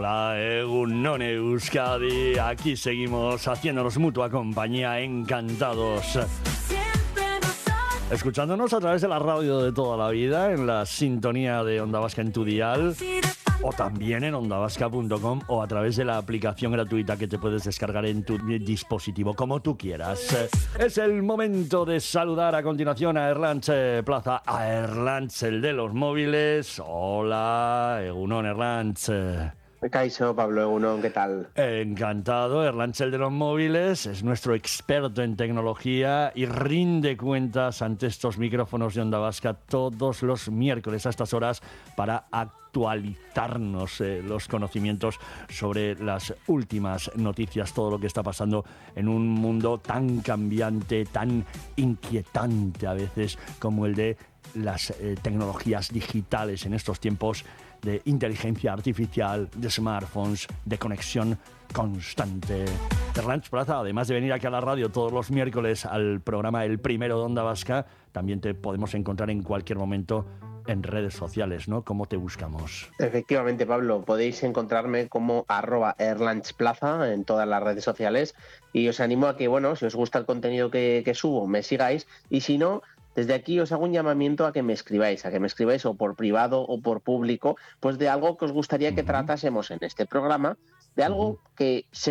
Hola, Egunon Euskadi. Aquí seguimos haciéndonos mutua compañía, encantados. Escuchándonos a través de la radio de toda la vida, en la sintonía de Onda Vasca en tu dial, o también en ondavasca.com, o a través de la aplicación gratuita que te puedes descargar en tu dispositivo, como tú quieras. Es el momento de saludar a continuación a Erlantz Plaza, a Erlantz, el de los móviles. Hola, Egunon Erlantz. Kaixo, Pablo Egunon, ¿qué tal? Encantado. Erlantz, el de los móviles, es nuestro experto en tecnología y rinde cuentas ante estos micrófonos de Onda Vasca todos los miércoles a estas horas para actualizarnos los conocimientos sobre las últimas noticias, todo lo que está pasando en un mundo tan cambiante, tan inquietante a veces como el de las tecnologías digitales en estos tiempos de inteligencia artificial, de smartphones, de conexión constante. Erlantz Plaza, además de venir aquí a la radio todos los miércoles al programa El Primero de Onda Vasca, también te podemos encontrar en cualquier momento en redes sociales, ¿no? ¿Cómo te buscamos? Efectivamente, Pablo, podéis encontrarme como @erlanzplaza en todas las redes sociales y os animo a que, bueno, si os gusta el contenido que subo, me sigáis, y si no, desde aquí os hago un llamamiento a que me escribáis o por privado o por público, pues de algo que os gustaría que tratásemos en este programa, de algo que se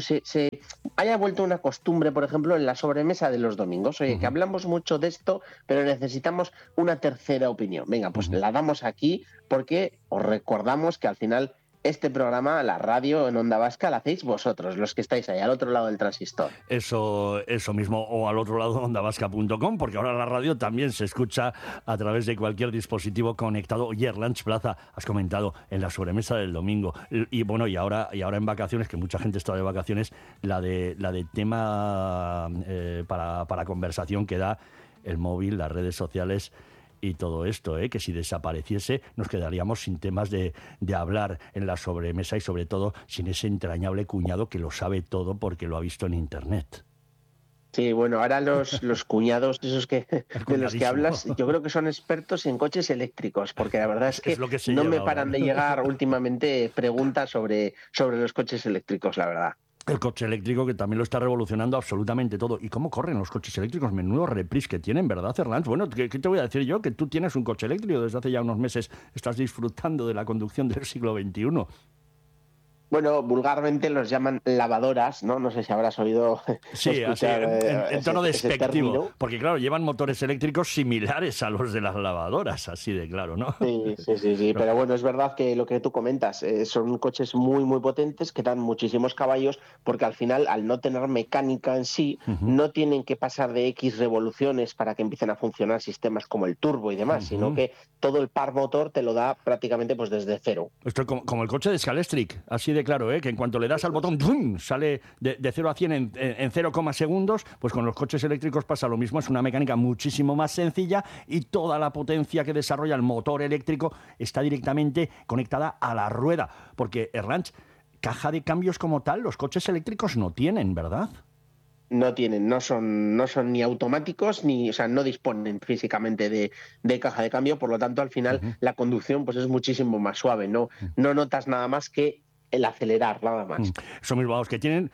haya vuelto una costumbre, por ejemplo, en la sobremesa de los domingos. Oye, que hablamos mucho de esto, pero necesitamos una tercera opinión. Venga, pues la damos aquí porque os recordamos que al final este programa, la radio en Onda Vasca, la hacéis vosotros, los que estáis ahí al otro lado del transistor. Eso mismo, o al otro lado, ondavasca.com, porque ahora la radio también se escucha a través de cualquier dispositivo conectado. Oye, Erlantz Plaza, has comentado en la sobremesa del domingo, y bueno, y ahora en vacaciones, que mucha gente está de vacaciones, la de tema para conversación que da el móvil, las redes sociales y todo esto, que si desapareciese nos quedaríamos sin temas de hablar en la sobremesa y sobre todo sin ese entrañable cuñado que lo sabe todo porque lo ha visto en internet. Sí, bueno, ahora los cuñados esos de los que hablas, yo creo que son expertos en coches eléctricos, porque la verdad es que no me paran de llegar últimamente preguntas sobre los coches eléctricos, la verdad. El coche eléctrico, que también lo está revolucionando absolutamente todo. ¿Y cómo corren los coches eléctricos? Menudo reprise que tienen, ¿verdad, Erlantz? Bueno, ¿qué te voy a decir yo? Que tú tienes un coche eléctrico desde hace ya unos meses. Estás disfrutando de la conducción del siglo XXI. Bueno, vulgarmente los llaman lavadoras, ¿no? No sé si habrás oído escuchar, en tono despectivo, porque claro, llevan motores eléctricos similares a los de las lavadoras, así de claro, ¿no? Sí, pero bueno, es verdad que lo que tú comentas, son coches muy, muy potentes que dan muchísimos caballos, porque al final, al no tener mecánica en sí, no tienen que pasar de X revoluciones para que empiecen a funcionar sistemas como el turbo y demás, sino que todo el par motor te lo da prácticamente pues desde cero. Esto es como el coche de Scalextric, así de claro, que en cuanto le das al botón, ¡bum!, sale de 0 a 100 en 0, segundos. Pues con los coches eléctricos pasa lo mismo, es una mecánica muchísimo más sencilla y toda la potencia que desarrolla el motor eléctrico está directamente conectada a la rueda, porque Erlantz, caja de cambios como tal, los coches eléctricos no tienen, ¿verdad? No tienen, no son ni automáticos, o sea, no disponen físicamente de caja de cambio, por lo tanto, al final, la conducción pues es muchísimo más suave, no notas nada más que el acelerar, nada más. Eso mismo, que tienen,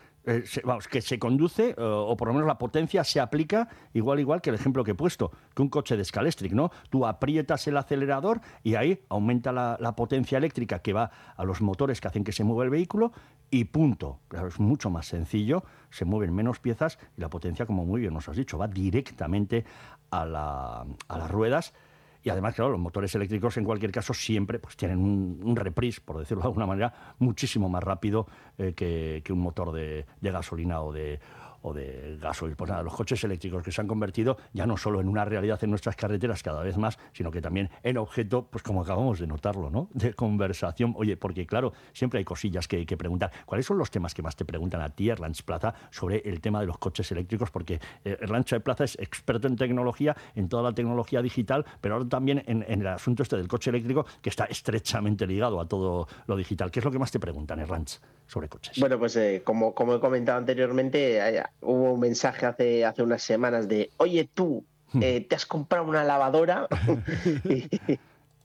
que se conduce, o por lo menos la potencia se aplica igual que el ejemplo que he puesto, que un coche de Scalextric, ¿no? Tú aprietas el acelerador y ahí aumenta la potencia eléctrica que va a los motores que hacen que se mueva el vehículo y punto. Claro, es mucho más sencillo, se mueven menos piezas y la potencia, como muy bien nos has dicho, va directamente a las ruedas. Y además, claro, los motores eléctricos en cualquier caso siempre pues tienen un reprise, por decirlo de alguna manera, muchísimo más rápido que un motor de gasolina o de gasoil. Pues nada, los coches eléctricos que se han convertido ya no solo en una realidad en nuestras carreteras cada vez más, sino que también en objeto, pues como acabamos de notarlo, ¿no?, de conversación. Oye, porque claro, siempre hay cosillas que preguntar. ¿Cuáles son los temas que más te preguntan a ti, Erlantz Plaza, sobre el tema de los coches eléctricos? Porque Erlantz Plaza es experto en tecnología, en toda la tecnología digital, pero ahora también en el asunto del coche eléctrico, que está estrechamente ligado a todo lo digital. ¿Qué es lo que más te preguntan, Erlantz, sobre coches? Bueno, pues como he comentado anteriormente, hubo un mensaje hace unas semanas de, oye, tú, ¿te has comprado una lavadora?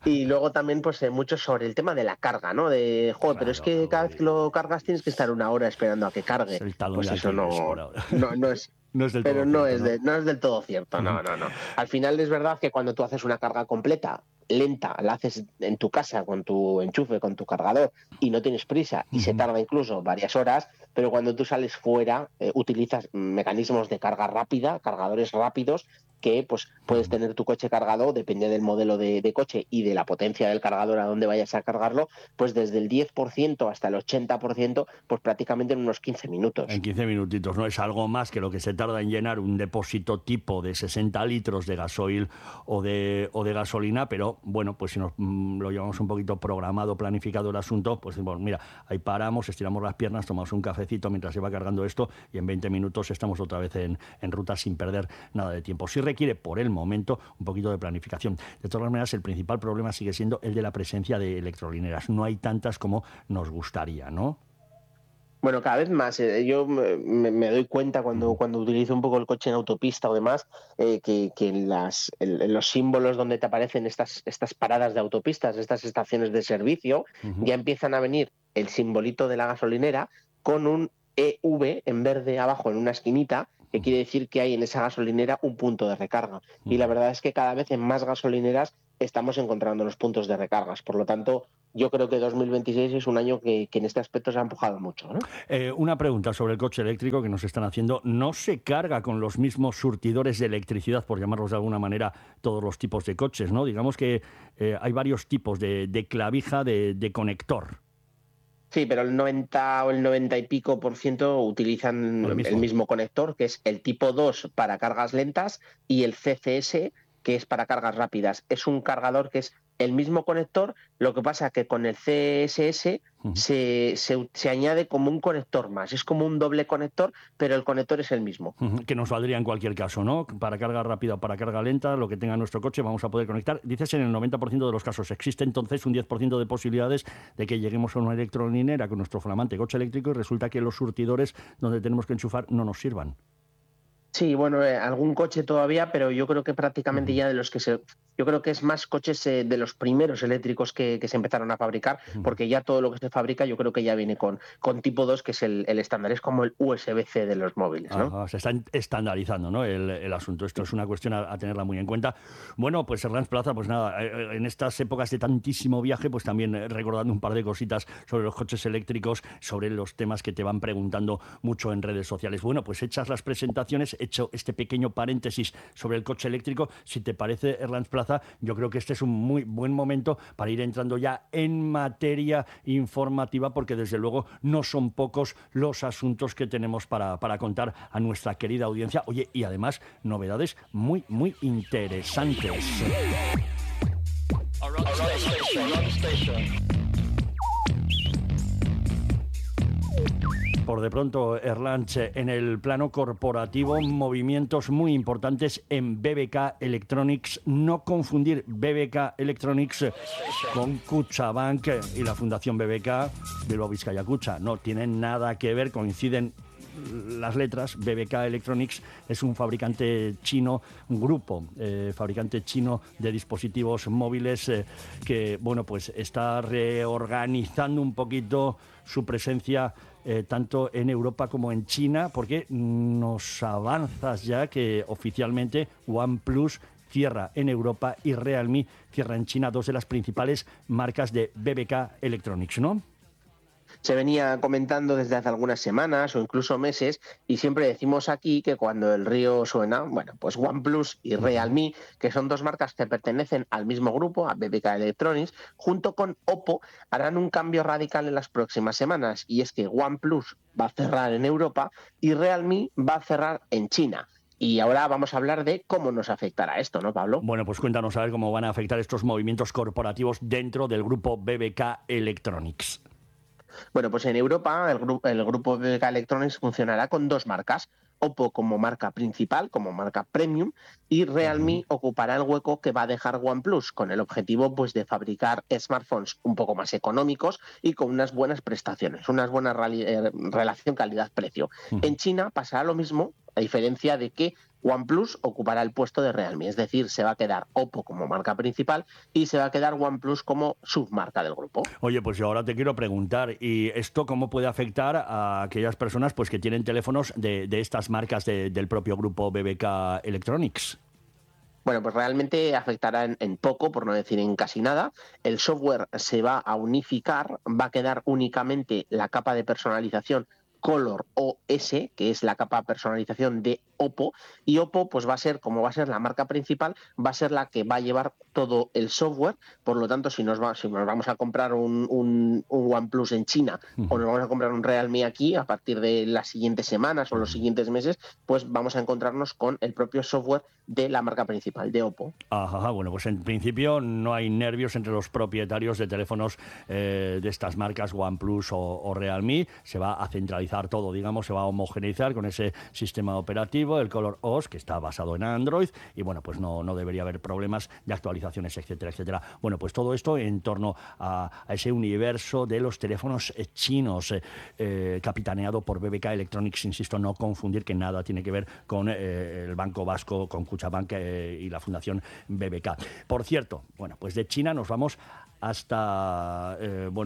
Y luego también, pues, mucho sobre el tema de la carga, ¿no? De, joder, pero es que cada vez que lo cargas tienes que estar una hora esperando a que cargue. Es el talón Pues de eso Aquiles por ahora. no es. No es del Pero todo cierto, ¿no? no es del todo cierto, no, no, no. Al final es verdad que cuando tú haces una carga completa, lenta, la haces en tu casa con tu enchufe, con tu cargador, y no tienes prisa, y se tarda incluso varias horas, pero cuando tú sales fuera, utilizas mecanismos de carga rápida, cargadores rápidos, que pues puedes tener tu coche cargado, depende del modelo de coche y de la potencia del cargador a donde vayas a cargarlo, pues desde el 10% hasta el 80%, pues prácticamente en unos 15 minutos. En 15 minutitos, ¿no? Es algo más que lo que se tarda en llenar un depósito tipo de 60 litros de gasoil o de gasolina, pero bueno, pues si nos lo llevamos un poquito programado, planificado el asunto, pues bueno, mira, ahí paramos, estiramos las piernas, tomamos un cafecito mientras se va cargando esto y en 20 minutos estamos otra vez en ruta sin perder nada de tiempo. Sí requiere, por el momento, un poquito de planificación. De todas maneras, el principal problema sigue siendo el de la presencia de electrolineras. No hay tantas como nos gustaría, ¿no? Bueno, cada vez más. Yo me doy cuenta cuando utilizo un poco el coche en autopista o demás, que en los símbolos donde te aparecen estas paradas de autopistas, estas estaciones de servicio, ya empiezan a venir el simbolito de la gasolinera con un EV en verde abajo en una esquinita, que quiere decir que hay en esa gasolinera un punto de recarga. Y la verdad es que cada vez en más gasolineras estamos encontrando los puntos de recargas. Por lo tanto, yo creo que 2026 es un año que en este aspecto se ha empujado mucho, ¿no? Una pregunta sobre el coche eléctrico que nos están haciendo. ¿No se carga con los mismos surtidores de electricidad, por llamarlos de alguna manera, todos los tipos de coches, ¿no? Digamos que hay varios tipos de clavija de conector. Sí, pero el 90 o el 90 y pico por ciento utilizan el mismo conector, que es el tipo 2 para cargas lentas y el CCS, que es para cargas rápidas. Es un cargador que es el mismo conector, lo que pasa que con el CSS se añade como un conector más. Es como un doble conector, pero el conector es el mismo. Que nos valdría en cualquier caso, ¿no? Para carga rápida o para carga lenta, lo que tenga nuestro coche vamos a poder conectar. Dices en el 90% de los casos. Existe entonces un 10% de posibilidades de que lleguemos a una electrolinera con nuestro flamante coche eléctrico y resulta que los surtidores donde tenemos que enchufar no nos sirvan. Sí, bueno, algún coche todavía, pero yo creo que prácticamente ya de los que yo creo que es más coches de los primeros eléctricos que se empezaron a fabricar, porque ya todo lo que se fabrica yo creo que ya viene con tipo 2, que es el estándar, es como el USB-C de los móviles, ¿no? Ajá, se está estandarizando, ¿no? el asunto. Esto es una cuestión a tenerla muy en cuenta. Bueno, pues Hernán Plaza, pues nada, en estas épocas de tantísimo viaje, pues también recordando un par de cositas sobre los coches eléctricos, sobre los temas que te van preguntando mucho en redes sociales. Bueno, pues hechas las presentaciones, hecho este pequeño paréntesis sobre el coche eléctrico, si te parece, Hernán Plaza, yo creo que este es un muy buen momento para ir entrando ya en materia informativa, porque desde luego no son pocos los asuntos que tenemos para contar a nuestra querida audiencia. Oye, y además novedades muy interesantes. Por de pronto, Erlanche, en el plano corporativo, movimientos muy importantes en BBK Electronics. No confundir BBK Electronics con Kutxabank y la Fundación BBK, Bilbao Vizcaya Kutxa. No tienen nada que ver, coinciden las letras. BBK Electronics es un fabricante chino, un grupo fabricante chino de dispositivos móviles que, bueno, pues está reorganizando un poquito su presencia tanto en Europa como en China, porque nos avanzas ya que oficialmente OnePlus cierra en Europa y Realme cierra en China, dos de las principales marcas de BBK Electronics, ¿no? Se venía comentando desde hace algunas semanas o incluso meses, y siempre decimos aquí que cuando el río suena, bueno, pues OnePlus y Realme, que son dos marcas que pertenecen al mismo grupo, a BBK Electronics, junto con Oppo, harán un cambio radical en las próximas semanas, y es que OnePlus va a cerrar en Europa y Realme va a cerrar en China. Y ahora vamos a hablar de cómo nos afectará esto, ¿no, Pablo? Bueno, pues cuéntanos a ver cómo van a afectar estos movimientos corporativos dentro del grupo BBK Electronics. Bueno, pues en Europa el grupo BBK Electronics funcionará con dos marcas, Oppo como marca principal, como marca premium, y Realme ocupará el hueco que va a dejar OnePlus, con el objetivo pues de fabricar smartphones un poco más económicos y con unas buenas prestaciones, una buena relación calidad-precio. En China pasará lo mismo, a diferencia de que OnePlus ocupará el puesto de Realme, es decir, se va a quedar Oppo como marca principal y se va a quedar OnePlus como submarca del grupo. Oye, pues yo ahora te quiero preguntar, ¿y esto cómo puede afectar a aquellas personas pues que tienen teléfonos de estas marcas del propio grupo BBK Electronics? Bueno, pues realmente afectará en poco, por no decir en casi nada. El software se va a unificar, va a quedar únicamente la capa de personalización Color OS, que es la capa de personalización de Oppo, y Oppo pues va a ser, como va a ser la marca principal, va a ser la que va a llevar todo el software. Por lo tanto, si nos vamos a comprar un OnePlus en China o nos vamos a comprar un Realme aquí, a partir de las siguientes semanas o los siguientes meses, pues vamos a encontrarnos con el propio software de la marca principal, de Oppo. Ajá, bueno, pues en principio no hay nervios entre los propietarios de teléfonos de estas marcas OnePlus o Realme. Se va a centralizar todo, digamos, se va a homogeneizar con ese sistema operativo, el Color OS, que está basado en Android, y bueno, pues no debería haber problemas de actualizaciones, etcétera, etcétera. Bueno, pues todo esto en torno a ese universo de los teléfonos chinos, capitaneado por BBK Electronics, insisto, no confundir, que nada tiene que ver con el Banco Vasco, con Kutxabank y la Fundación BBK. Por cierto, bueno, pues de China nos vamos hasta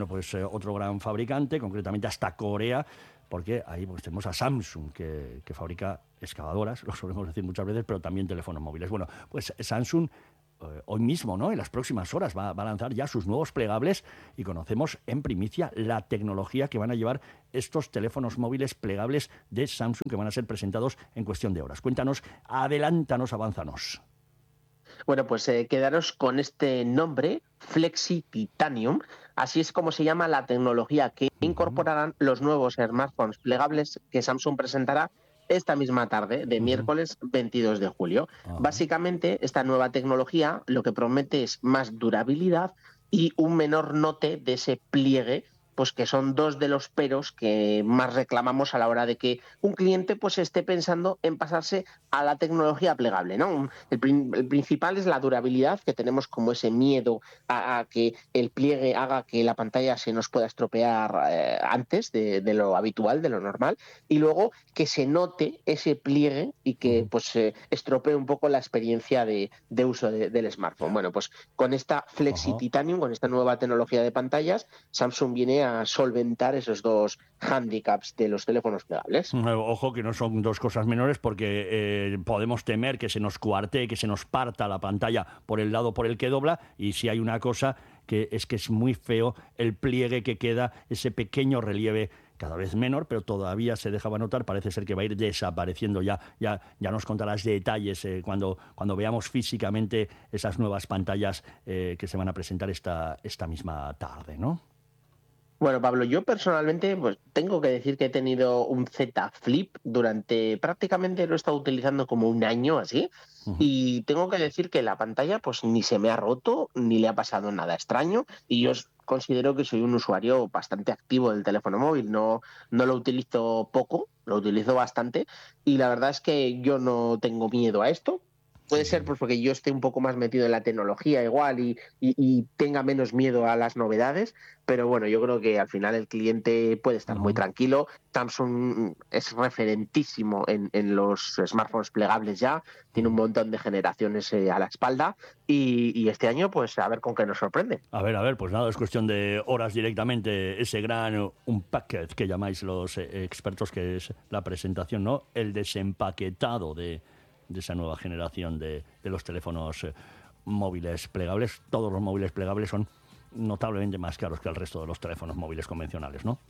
otro gran fabricante, concretamente hasta Corea, porque ahí pues tenemos a Samsung, que fabrica excavadoras, lo solemos decir muchas veces, pero también teléfonos móviles. Bueno, pues Samsung hoy mismo, ¿no?, en las próximas horas va a lanzar ya sus nuevos plegables y conocemos en primicia la tecnología que van a llevar estos teléfonos móviles plegables de Samsung, que van a ser presentados en cuestión de horas. Cuéntanos, adelántanos, avánzanos. Bueno, pues quedaros con este nombre, Flexi Titanium. Así es como se llama la tecnología que incorporarán los nuevos smartphones plegables que Samsung presentará esta misma tarde, de miércoles 22 de julio. Básicamente, esta nueva tecnología lo que promete es más durabilidad y un menor note de ese pliegue, pues que son dos de los peros que más reclamamos a la hora de que un cliente pues esté pensando en pasarse a la tecnología plegable, ¿no? El principal es la durabilidad, que tenemos como ese miedo a que el pliegue haga que la pantalla se nos pueda estropear antes de lo habitual, de lo normal, y luego que se note ese pliegue y que pues estropee un poco la experiencia de uso del smartphone. Bueno, pues con esta Flexi Titanium, con esta nueva tecnología de pantallas, Samsung viene a solventar esos dos hándicaps de los teléfonos plegables. Ojo, que no son dos cosas menores, porque podemos temer que se nos cuartee, que se nos parta la pantalla por el lado por el que dobla, y si hay una cosa que es muy feo el pliegue que queda, ese pequeño relieve cada vez menor, pero todavía se dejaba notar. Parece ser que va a ir desapareciendo. Ya nos contarás detalles cuando veamos físicamente esas nuevas pantallas que se van a presentar esta misma tarde, ¿no? Bueno, Pablo, yo personalmente pues tengo que decir que he tenido un Z Flip durante prácticamente lo he estado utilizando como un año así, y tengo que decir que la pantalla pues ni se me ha roto ni le ha pasado nada extraño, y yo considero que soy un usuario bastante activo del teléfono móvil. No lo utilizo poco, lo utilizo bastante, y la verdad es que yo no tengo miedo a esto. Puede ser pues porque yo esté un poco más metido en la tecnología igual y tenga menos miedo a las novedades, pero bueno, yo creo que al final el cliente puede estar muy tranquilo. Samsung es referentísimo en los smartphones plegables ya, tiene un montón de generaciones a la espalda, y este año pues a ver con qué nos sorprende. A ver, pues nada, es cuestión de horas directamente, ese gran unpacked que llamáis los expertos, que es la presentación, ¿no? El desempaquetado de esa nueva generación de los teléfonos móviles plegables. Todos los móviles plegables son notablemente más caros que el resto de los teléfonos móviles convencionales, ¿no?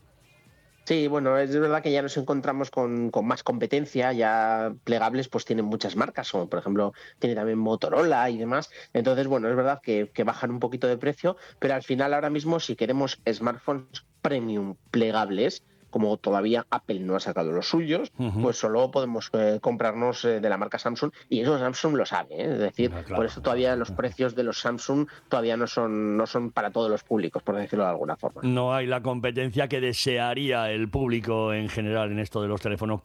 Sí, bueno, es verdad que ya nos encontramos con más competencia, ya plegables pues tienen muchas marcas, como por ejemplo tiene también Motorola y demás. Entonces, bueno, es verdad que bajan un poquito de precio, pero al final ahora mismo si queremos smartphones premium plegables, como todavía Apple no ha sacado los suyos, pues solo podemos comprarnos de la marca Samsung, y eso Samsung lo sabe, ¿eh? Es decir, Claro, por eso todavía los precios de los Samsung todavía no son para todos los públicos, por decirlo de alguna forma. No hay la competencia que desearía el público en general en esto de los teléfonos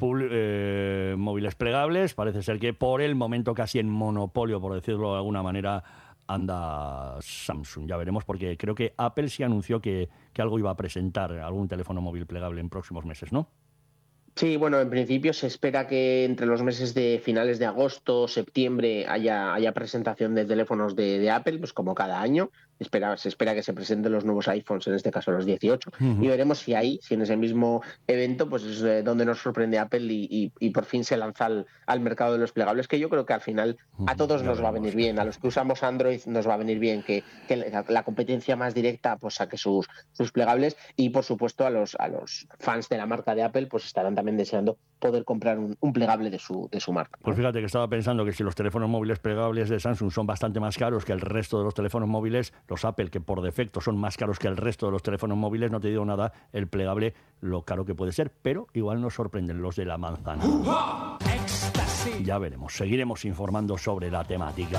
móviles plegables. Parece ser que por el momento casi en monopolio, por decirlo de alguna manera, anda Samsung. Ya veremos, porque creo que Apple sí anunció que algo iba a presentar, algún teléfono móvil plegable en próximos meses, ¿no? Sí, bueno, en principio se espera que entre los meses de finales de agosto, septiembre, haya presentación de teléfonos de Apple, pues como cada año. Se espera que se presenten los nuevos iPhones, en este caso los 18, y Ujú. veremos si en ese mismo evento, pues es donde nos sorprende Apple y por fin se lanza al mercado de los plegables, que yo creo que al final a todos Ya nos va a venir veremos. bien. A los que usamos Android nos va a venir bien que la competencia más directa pues saque sus plegables, y por supuesto a los fans de la marca de Apple pues estarán también deseando poder comprar un plegable de su marca, Pues ¿no? fíjate que estaba pensando que si los teléfonos móviles plegables de Samsung son bastante más caros que el resto de los teléfonos móviles, los Apple, que por defecto son más caros que el resto de los teléfonos móviles, no te digo nada, el plegable, lo caro que puede ser, pero igual nos sorprenden los de la manzana. Ya veremos, seguiremos informando sobre la temática.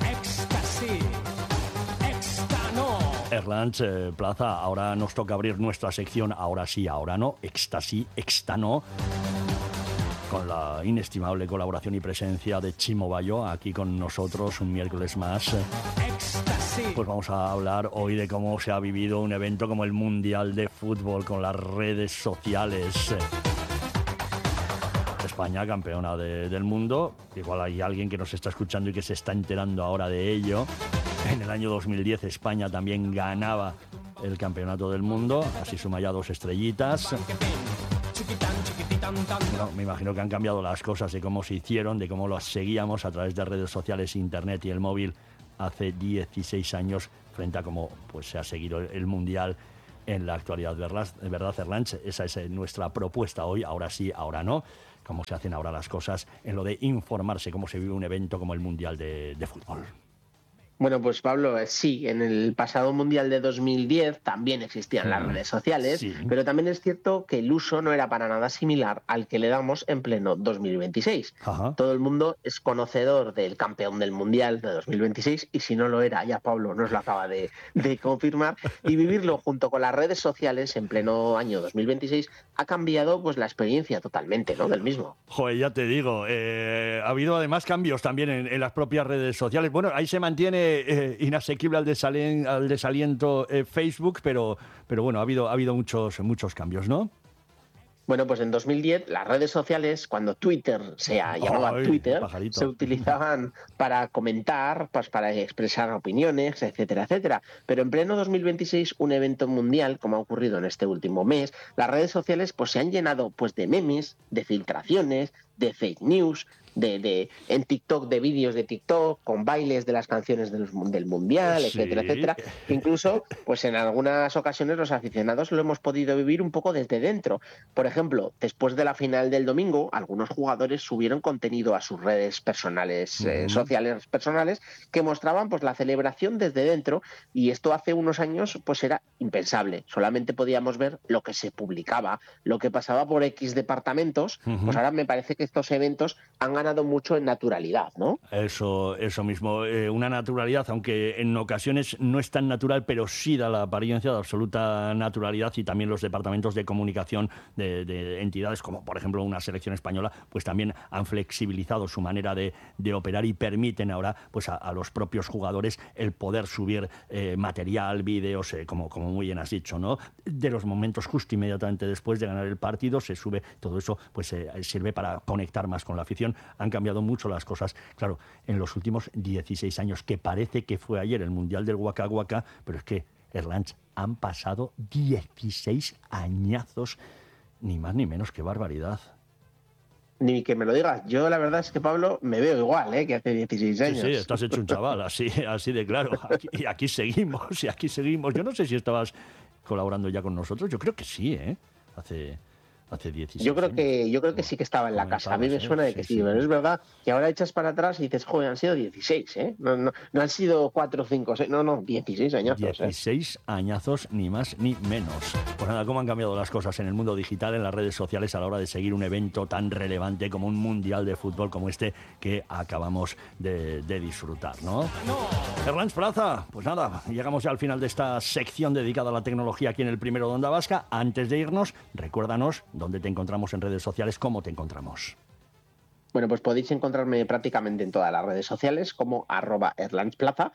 Erlanz Plaza, ahora nos toca abrir nuestra sección Ahora sí, ahora no, Éxtasis, Éxtano, con la inestimable colaboración y presencia de Chimo Bayo aquí con nosotros un miércoles más. Pues vamos a hablar hoy de cómo se ha vivido un evento como el Mundial de Fútbol con las redes sociales. España, campeona del mundo. Igual hay alguien que nos está escuchando y que se está enterando ahora de ello. En el año 2010 España también ganaba el campeonato del mundo, así suma ya 2 estrellitas. Bueno, me imagino que han cambiado las cosas de cómo se hicieron, de cómo las seguíamos a través de redes sociales, internet y el móvil hace 16 años frente a cómo pues, se ha seguido el Mundial en la actualidad. ¿Verdad, Erlanz? Esa es nuestra propuesta hoy, ahora sí, ahora no. Cómo se hacen ahora las cosas en lo de informarse, cómo se vive un evento como el Mundial de Fútbol. Bueno, pues Pablo, sí, en el pasado Mundial de 2010 también existían las redes sociales, Sí. pero también es cierto que el uso no era para nada similar al que le damos en pleno 2026. Ajá. Todo el mundo es conocedor del campeón del Mundial de 2026, y si no lo era, ya Pablo nos lo acaba de confirmar, y vivirlo junto con las redes sociales en pleno año 2026 ha cambiado pues la experiencia totalmente, ¿no?, del mismo. Joder, ya te digo, ha habido además cambios también en las propias redes sociales. Bueno, ahí se mantiene inasequible al desaliento Facebook, pero bueno, ha habido muchos cambios, ¿no? Bueno, pues en 2010 las redes sociales, cuando Twitter se llamaba Ay, Twitter, se pajarito. utilizaban para comentar, pues para expresar opiniones, etcétera, etcétera. Pero en pleno 2026, un evento mundial, como ha ocurrido en este último mes, las redes sociales pues se han llenado pues de memes, de filtraciones, de fake news, en TikTok, de vídeos de TikTok, con bailes de las canciones del Mundial, etcétera, Sí. etcétera. Incluso, pues en algunas ocasiones los aficionados lo hemos podido vivir un poco desde dentro. Por ejemplo, después de la final del domingo, algunos jugadores subieron contenido a sus redes personales, Ujú. sociales personales, que mostraban pues la celebración desde dentro, y esto hace unos años pues era impensable. Solamente podíamos ver lo que se publicaba, lo que pasaba por X departamentos. Pues Ujú. ahora me parece que estos eventos han ganado mucho en naturalidad, ¿no? Eso mismo, una naturalidad, aunque en ocasiones no es tan natural, pero sí da la apariencia de absoluta naturalidad, y también los departamentos de comunicación de entidades como, por ejemplo, una selección española, pues también han flexibilizado su manera de operar y permiten ahora pues a los propios jugadores el poder subir material, vídeos, como muy bien has dicho, ¿no? De los momentos justo inmediatamente después de ganar el partido, se sube todo eso, pues sirve para conectar más con la afición. Han cambiado mucho las cosas, claro, en los últimos 16 años, que parece que fue ayer el Mundial del Waka Waka, pero es que, Erlanz, han pasado 16 añazos, ni más ni menos, qué barbaridad. Ni que me lo digas. Yo la verdad es que, Pablo, me veo igual, que hace 16 Sí, sí, años. estás hecho un chaval, así de claro. Y aquí seguimos, y aquí seguimos. Yo no sé si estabas colaborando ya con nosotros, yo creo que sí, hace 16 años. Yo creo que sí que estaba en la casa. A mí Comentabas, me suena de que sí, sí, sí. pero es verdad que ahora echas para atrás y dices, joder, han sido 16, ¿eh? No han sido 4, 5, 6, no, 16 añazos, ¿eh? 16 añazos, ni más ni menos. Pues nada, cómo han cambiado las cosas en el mundo digital, en las redes sociales, a la hora de seguir un evento tan relevante como un mundial de fútbol como este que acabamos de disfrutar, ¿no? Erlanz Plaza, pues nada, llegamos ya al final de esta sección dedicada a la tecnología aquí en el Primero de Onda Vasca. Antes de irnos, recuérdanos dónde te encontramos en redes sociales, cómo te encontramos. Bueno, pues podéis encontrarme prácticamente en todas las redes sociales como @erlanzplaza.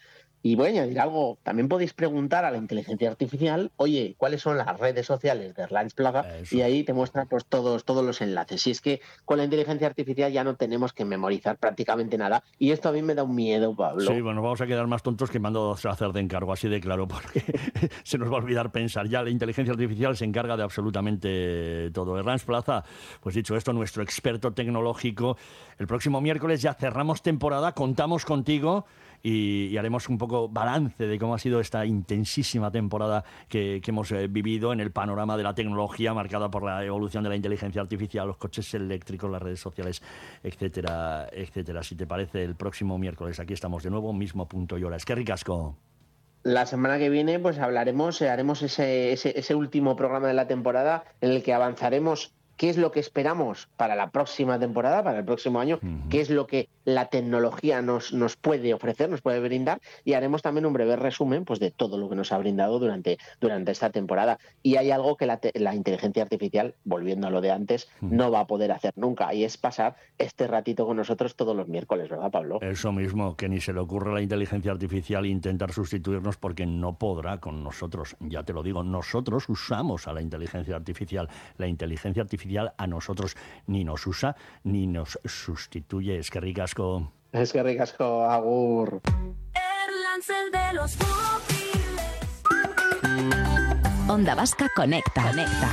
Y voy a añadir algo, también podéis preguntar a la inteligencia artificial, oye, ¿cuáles son las redes sociales de Erlanz Plaza? Y ahí te muestra pues todos los enlaces. Y es que con la inteligencia artificial ya no tenemos que memorizar prácticamente nada. Y esto a mí me da un miedo, Pablo. Sí, bueno, vamos a quedar más tontos que mando a hacer de encargo, así de claro, porque se nos va a olvidar pensar. Ya la inteligencia artificial se encarga de absolutamente todo. Erlanz Plaza, pues dicho esto, nuestro experto tecnológico. El próximo miércoles ya cerramos temporada, contamos contigo y haremos un poco balance de cómo ha sido esta intensísima temporada que hemos vivido en el panorama de la tecnología marcada por la evolución de la inteligencia artificial, los coches eléctricos, las redes sociales, etcétera, etcétera. Si te parece, el próximo miércoles aquí estamos de nuevo, mismo punto y hora. Es que ricasco. La semana que viene pues haremos ese último programa de la temporada en el que avanzaremos qué es lo que esperamos para la próxima temporada, para el próximo año, qué es lo que la tecnología nos puede ofrecer, nos puede brindar, y haremos también un breve resumen pues, de todo lo que nos ha brindado durante esta temporada. Y hay algo que la inteligencia artificial, volviendo a lo de antes, no va a poder hacer nunca, y es pasar este ratito con nosotros todos los miércoles, ¿verdad, Pablo? Eso mismo, que ni se le ocurre a la inteligencia artificial intentar sustituirnos porque no podrá con nosotros. Ya te lo digo, nosotros usamos a la inteligencia artificial a nosotros ni nos usa ni nos sustituye. Es que ricasco. Es que ricasco, agur. Erlanz, el de los móviles. Onda Vasca Conecta.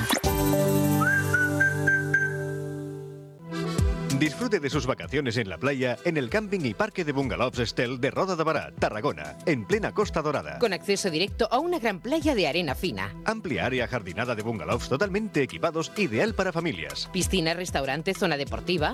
Disfrute de sus vacaciones en la playa en el camping y parque de bungalows Estel de Roda de Bará, Tarragona, en plena Costa Dorada. Con acceso directo a una gran playa de arena fina. Amplia área jardinada de bungalows totalmente equipados, ideal para familias. Piscina, restaurante, zona deportiva.